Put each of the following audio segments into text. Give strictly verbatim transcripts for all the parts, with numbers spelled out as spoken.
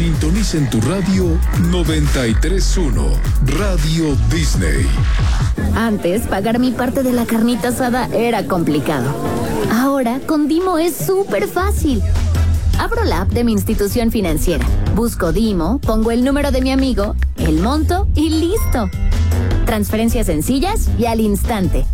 Sintoniza en tu radio noventa y tres punto uno, Radio Disney. Antes, pagar mi parte de la carnita asada era complicado. Ahora, con Dimo es súper fácil. Abro la app de mi institución financiera, busco Dimo, pongo el número de mi amigo, el monto y listo. Transferencias sencillas y al instante.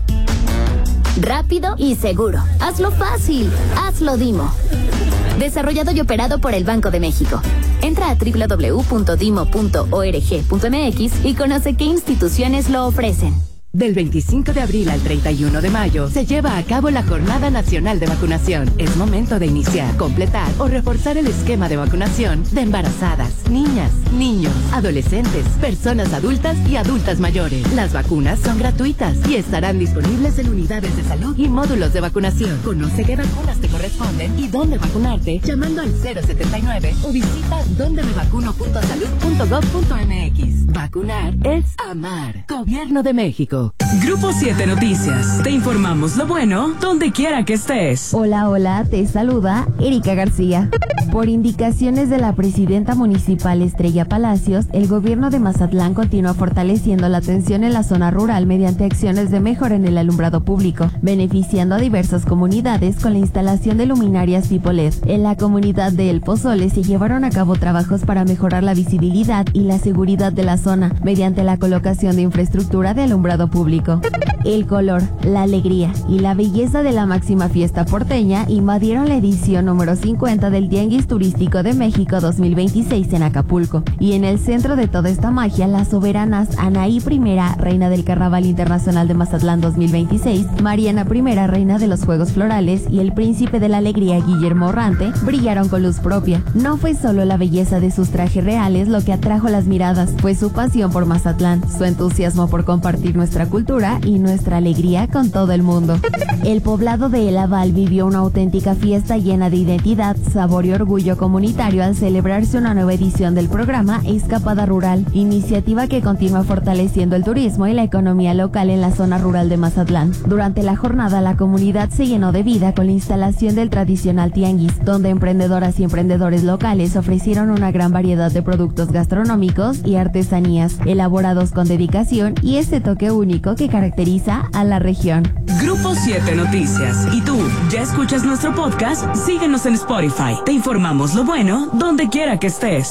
Rápido y seguro. Hazlo fácil. Hazlo Dimo. Desarrollado y operado por el Banco de México. Entra a doble u doble u doble u punto dimo punto org punto m x y conoce qué instituciones lo ofrecen. Del veinticinco de abril al treinta y uno de mayo se lleva a cabo la Jornada Nacional de Vacunación. Es momento de iniciar, completar o reforzar el esquema de vacunación de embarazadas, niñas, niños, adolescentes, personas adultas y adultas mayores. Las vacunas son gratuitas y estarán disponibles en unidades de salud y módulos de vacunación. Conoce qué vacunas te corresponden y dónde vacunarte llamando al cero setenta y nueve o visita donde me vacuno punto salud punto gov punto m x. Vacunar es amar. Gobierno de México. Grupo siete Noticias. Te informamos lo bueno donde quiera que estés. Hola, hola, te saluda Erika García. Por indicaciones de la presidenta municipal Estrella Palacios, el gobierno de Mazatlán continúa fortaleciendo la atención en la zona rural mediante acciones de mejora en el alumbrado público, beneficiando a diversas comunidades con la instalación de luminarias tipo L E D. En la comunidad de El Pozole se llevaron a cabo trabajos para mejorar la visibilidad y la seguridad de la zona mediante la colocación de infraestructura de alumbrado público. El color, la alegría y la belleza de la máxima fiesta porteña invadieron la edición número cincuenta del Tianguis Turístico de México dos mil veintiséis en Acapulco. Y en el centro de toda esta magia, las soberanas Anaí I, reina del Carnaval Internacional de Mazatlán dos mil veintiséis, Mariana I, reina de los Juegos Florales, y el príncipe de la alegría Guillermo Orrante brillaron con luz propia. No fue solo la belleza de sus trajes reales lo que atrajo las miradas, fue su pasión por Mazatlán, su entusiasmo por compartir nuestra cultura y nuestra alegría con todo el mundo. El poblado de El Aval vivió una auténtica fiesta llena de identidad, sabor y orgullo comunitario al celebrarse una nueva edición del programa Escapada Rural, iniciativa que continúa fortaleciendo el turismo y la economía local en la zona rural de Mazatlán. Durante la jornada, la comunidad se llenó de vida con la instalación del tradicional tianguis, donde emprendedoras y emprendedores locales ofrecieron una gran variedad de productos gastronómicos y artesanías, elaborados con dedicación y ese toque único que caracteriza a la región. Grupo siete Noticias. ¿Y tú, ya escuchas nuestro podcast? Síguenos en Spotify. Te informamos lo bueno donde quiera que estés.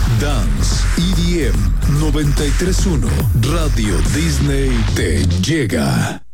Dance E D M noventa y tres punto uno, Radio Disney te llega.